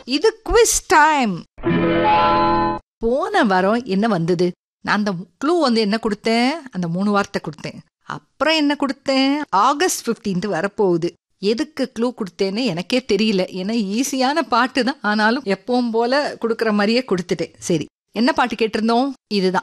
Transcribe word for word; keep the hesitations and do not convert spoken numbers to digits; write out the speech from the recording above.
இது quiz time. போன வாரம் என்ன வந்தது? நான் அந்த க்ளூ வந்து என்ன கொடுத்தேன்? அந்த மூணு வார்த்தை கொடுத்தேன். அப்புறம் என்ன கொடுத்தேன்? ஆகஸ்ட் பதினைந்து வரப்போகுது. எதுக்கு க்ளூ கொடுத்தேன்னு எனக்கே தெரியல. ஏன்னா ஈஸியான பாட்டு தான், ஆனாலும் எப்பவும் போல கொடுக்குற மாதிரியே கொடுத்துட்டேன். சரி, என்ன பாட்டு கேட்டிருந்தோம்? இதுதான்.